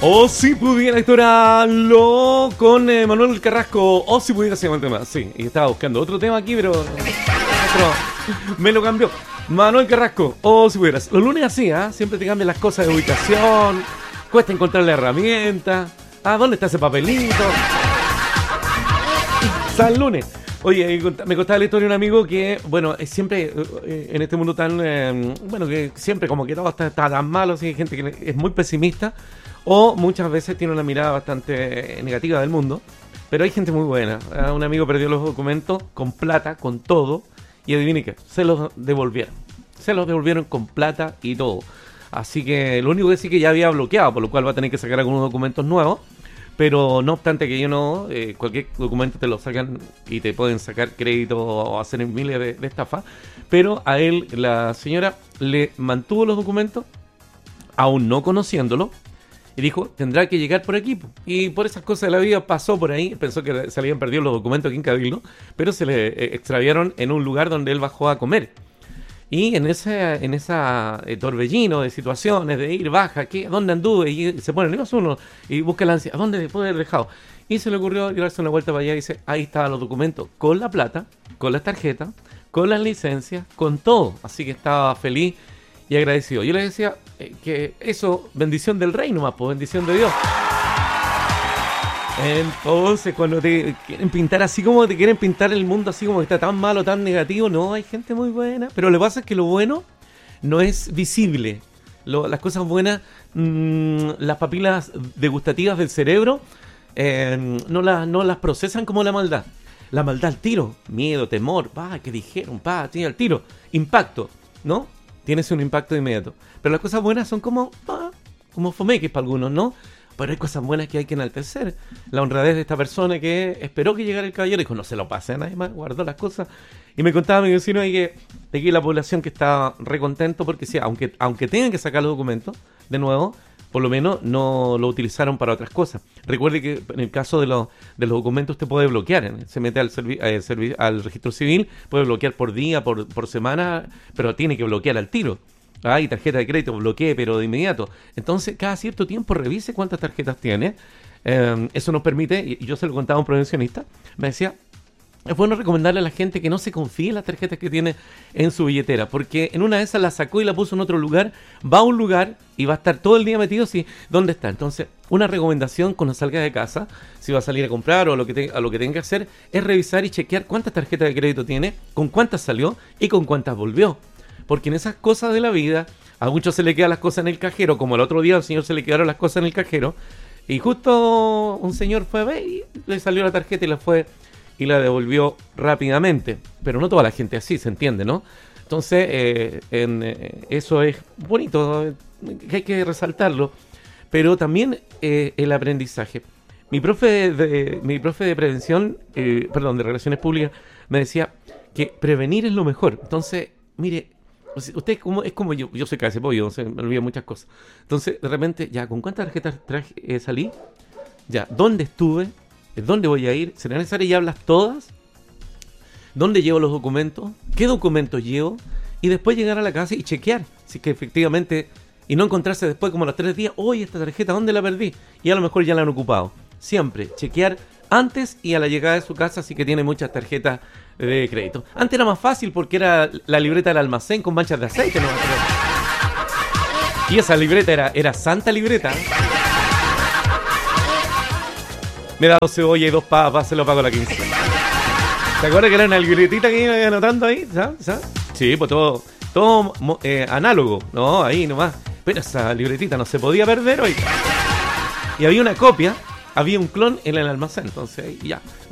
O si pudiera historiarlo con Manuel Carrasco. O si pudiera se llama el tema. Sí, y estaba buscando otro tema aquí, pero me lo cambió. Manuel Carrasco, o si pudieras. Los lunes así, siempre te cambian las cosas de ubicación. Cuesta encontrar la herramienta. ¿Dónde está ese papelito? San lunes. Oye, me contaba la historia de un amigo que, bueno, siempre en este mundo tan, bueno, que siempre como que todo está tan malo, así hay gente que es muy pesimista o muchas veces tiene una mirada bastante negativa del mundo, pero hay gente muy buena. Un amigo perdió los documentos con plata, con todo, y adivine qué, se los devolvieron. Se los devolvieron con plata y todo. Así que lo único que sí que ya había bloqueado, por lo cual va a tener que sacar algunos documentos nuevos. Pero no obstante que cualquier documento te lo sacan y te pueden sacar crédito o hacer miles de estafas. Pero a él, la señora, le mantuvo los documentos, aún no conociéndolo, y dijo, tendrá que llegar por aquí. Y por esas cosas de la vida pasó por ahí, pensó que se le habían perdido los documentos aquí en Cabildo, pero se le extraviaron en un lugar donde él bajó a comer. Y en esa torbellino de situaciones, de ir, baja, ¿dónde anduve? Y se pone el negocio uno y busca la ansiedad, ¿dónde puede haber dejado? Y se le ocurrió darse una vuelta para allá y dice, ahí estaban los documentos, con la plata, con las tarjetas, con las licencias, con todo. Así que estaba feliz y agradecido. Yo le decía que eso, bendición del rey nomás, pues bendición de Dios. Entonces, cuando te quieren pintar así como te quieren pintar el mundo así como que está tan malo, tan negativo, no, hay gente muy buena. Pero lo que pasa es que lo bueno no es visible. Las cosas buenas, las papilas degustativas del cerebro no las procesan como la maldad. La maldad al tiro, miedo, temor, ¿qué dijeron? Tiene al tiro, impacto, ¿no? Tienes un impacto inmediato. Pero las cosas buenas son como fomeques para algunos, ¿no? Pero hay cosas buenas que hay que enaltecer. La honradez de esta persona que esperó que llegara el caballero y dijo, no se lo pase a nadie más, guardó las cosas. Y me contaba mi vecino ahí que de aquí la población que está recontento porque sí, aunque tengan que sacar los documentos de nuevo, por lo menos no lo utilizaron para otras cosas. Recuerde que en el caso de los documentos usted puede bloquear, se mete al registro civil, puede bloquear por día, por semana, pero tiene que bloquear al tiro. Y tarjeta de crédito, bloquee, pero de inmediato. Entonces, cada cierto tiempo revise cuántas tarjetas tiene. Eso nos permite, y yo se lo contaba a un prevencionista, me decía, es bueno recomendarle a la gente que no se confíe en las tarjetas que tiene en su billetera, porque en una de esas la sacó y la puso en otro lugar, va a un lugar y va a estar todo el día metido, ¿sí? ¿Dónde está? Entonces, una recomendación cuando salga de casa, si va a salir a comprar o a lo que tenga que hacer, es revisar y chequear cuántas tarjetas de crédito tiene, con cuántas salió y con cuántas volvió. Porque en esas cosas de la vida, a muchos se le quedan las cosas en el cajero, como el otro día al señor se le quedaron las cosas en el cajero, y justo un señor fue a ver y le salió la tarjeta y la devolvió rápidamente. Pero no toda la gente así, se entiende, ¿no? Entonces, eso es bonito, que hay que resaltarlo, pero también el aprendizaje. Mi profe de prevención, de relaciones públicas, me decía que prevenir es lo mejor. Entonces, mire, usted es como yo soy cabeza de pollo, me olvido muchas cosas. Entonces, de repente, ya, ¿con cuántas tarjetas salí? Ya, ¿dónde estuve? ¿Dónde voy a ir? ¿Será necesario ya hablas todas? ¿Dónde llevo los documentos? ¿Qué documentos llevo? Y después llegar a la casa y chequear si que efectivamente, y no encontrarse después como a los 3 días, oye, esta tarjeta, ¿dónde la perdí? Y a lo mejor ya la han ocupado. Siempre chequear antes y a la llegada de su casa, si que tiene muchas tarjetas de crédito. Antes era más fácil porque era la libreta del almacén con manchas de aceite, ¿no? Y esa libreta era santa libreta. Me da 2 cebollas y 2 papas, se lo pago a la 15. ¿Te acuerdas que era una libretita que iba anotando ahí? ¿Sabes? Sí, pues todo análogo, ¿no? Ahí nomás. Pero esa libretita no se podía perder hoy. Y había una copia, había un clon en el almacén, entonces ya.